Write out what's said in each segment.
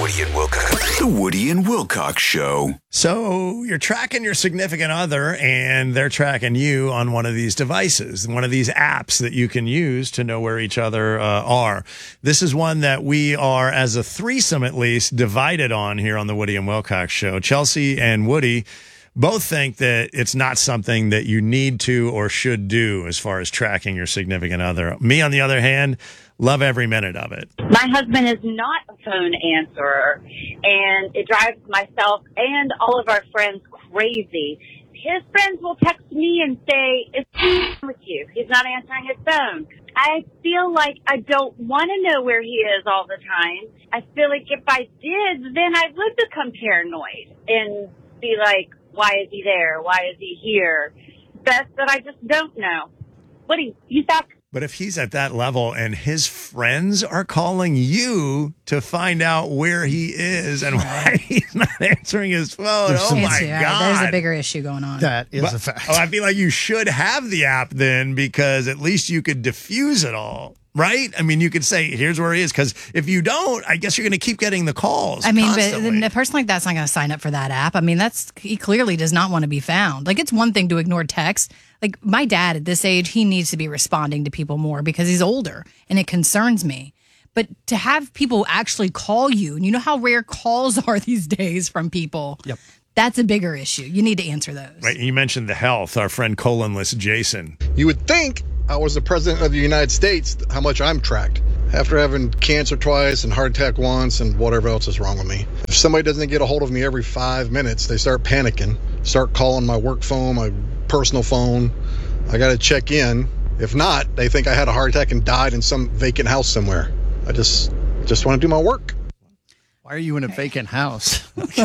Woody and Wilcox. The Woody and Wilcox Show. So you're tracking your significant other and they're tracking you on one of these devices, one of these apps that you can use to know where each other are. This is one that we are, as a threesome at least, divided on here on the Woody and Wilcox Show. Chelsea and Woody both think that it's not something that you need to or should do as far as tracking your significant other. Me, on the other hand, love every minute of it. My husband is not a phone answerer, and it drives myself and all of our friends crazy. His friends will text me and say, "It's with you. He's not answering his phone." I feel like I don't want to know where he is all the time. I feel like if I did, then I would become paranoid and be like, why is he there? Why is he here? Best that I just don't know. Woody, you stop. But if he's at that level and his friends are calling you to find out where he is and why he's not answering his phone, oh my God. There's a bigger issue going on. That is a fact. I feel like you should have the app then, because at least you could diffuse it all. Right? I mean, you could say, here's where he is. Because if you don't, I guess you're going to keep getting the calls. I mean, constantly. but a person like that's not going to sign up for that app. I mean, he clearly does not want to be found. Like, it's one thing to ignore text. Like, my dad at this age, he needs to be responding to people more because he's older and it concerns me. But to have people actually call you, and you know how rare calls are these days from people. Yep. That's a bigger issue. You need to answer those. Right. You mentioned the health. Our friend colonless Jason. You would think I was the president of the United States, how much I'm tracked. After having cancer twice and heart attack once and whatever else is wrong with me. If somebody doesn't get a hold of me every 5 minutes, they start panicking, start calling my work phone, my personal phone. I got to check in. If not, they think I had a heart attack and died in some vacant house somewhere. I just want to do my work. Why are you in a vacant house?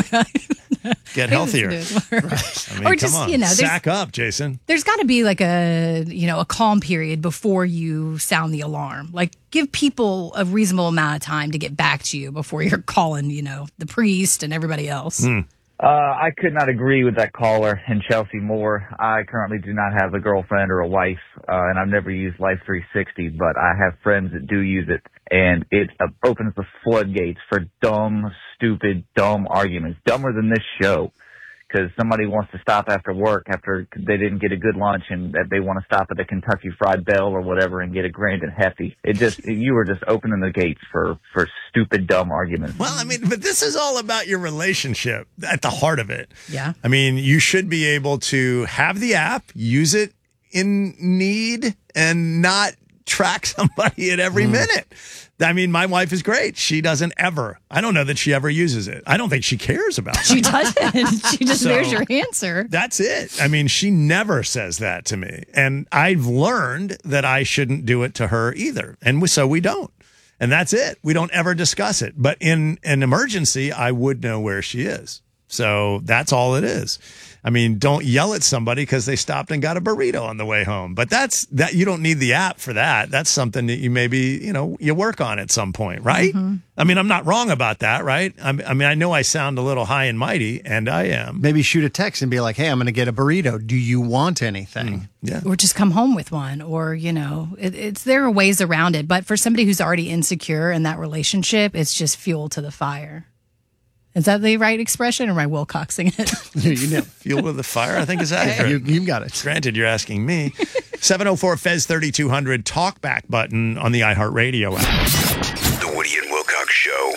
Get healthier. Right. I mean, Or just, come on. you know, Sack up, Jason. There's got to be like a calm period before you sound the alarm. Like, give people a reasonable amount of time to get back to you before you're calling, the priest and everybody else. I could not agree with that caller and Chelsea more. I currently do not have a girlfriend or a wife, and I've never used Life 360, but I have friends that do use it, and it opens the floodgates for dumb, stupid, dumb arguments, dumber than this show. Because somebody wants to stop after work after they didn't get a good lunch and that they want to stop at the Kentucky Fried Bell or whatever and get a grand and hefty. You were just opening the gates for stupid, dumb arguments. Well, I mean, but this is all about your relationship at the heart of it. Yeah. I mean, you should be able to have the app, use it in need, and not track somebody at every minute. I mean, my wife is great. She doesn't ever. I don't know that she ever uses it. I don't think she cares about it. She doesn't. She just, there's your answer. That's it. I mean, she never says that to me. And I've learned that I shouldn't do it to her either. And so we don't. And that's it. We don't ever discuss it. But in an emergency, I would know where she is. So that's all it is. I mean, don't yell at somebody because they stopped and got a burrito on the way home. But that you don't need the app for that. That's something that you maybe, you work on at some point, right? Mm-hmm. I mean, I'm not wrong about that, right? I mean, I know I sound a little high and mighty, and I am. Maybe shoot a text and be like, hey, I'm going to get a burrito. Do you want anything? Yeah. Or just come home with one. Or, there are ways around it. But for somebody who's already insecure in that relationship, it's just fuel to the fire. Is that the right expression, or am I Wilcoxing it? You know, fuel to the fire, I think is accurate. You've got it. Granted, you're asking me. 704-FEZ-3200, talkback button on the iHeartRadio app. The Woody and Wilcox Show.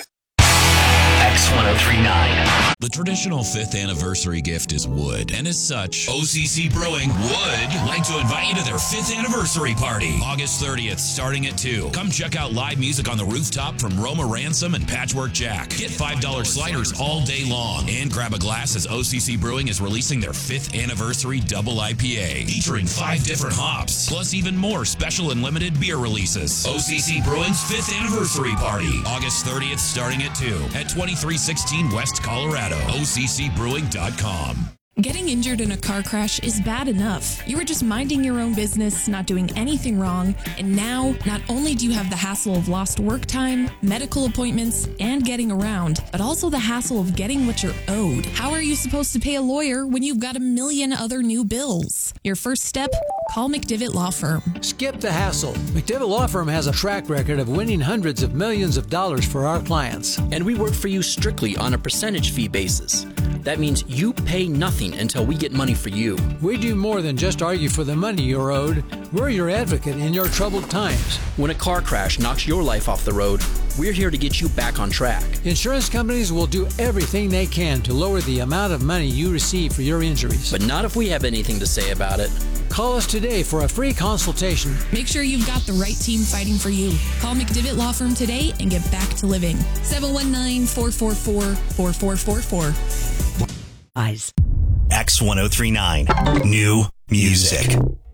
X1039. The traditional 5th anniversary gift is wood, and as such, OCC Brewing would like to invite you to their 5th anniversary party, August 30th, starting at 2. Come check out live music on the rooftop from Roma Ransom and Patchwork Jack. Get $5 sliders all day long, and grab a glass as OCC Brewing is releasing their 5th anniversary double IPA, featuring 5 different hops, plus even more special and limited beer releases. OCC Brewing's 5th anniversary party, August 30th, starting at 2, at 2316 West Colorado. OCCbrewing.com. Getting injured in a car crash is bad enough. You were just minding your own business, not doing anything wrong, and now not only do you have the hassle of lost work time, medical appointments, and getting around, but also the hassle of getting what you're owed. How are you supposed to pay a lawyer when you've got a million other new bills? Your first step? Call McDivitt Law Firm. Skip the hassle. McDivitt Law Firm has a track record of winning hundreds of millions of dollars for our clients. And we work for you strictly on a percentage fee basis. That means you pay nothing until we get money for you. We do more than just argue for the money you're owed. We're your advocate in your troubled times. When a car crash knocks your life off the road, we're here to get you back on track. Insurance companies will do everything they can to lower the amount of money you receive for your injuries. But not if we have anything to say about it. Call us today for a free consultation. Make sure you've got the right team fighting for you. Call McDivitt Law Firm today and get back to living. 719-444-4444. X1039. New music.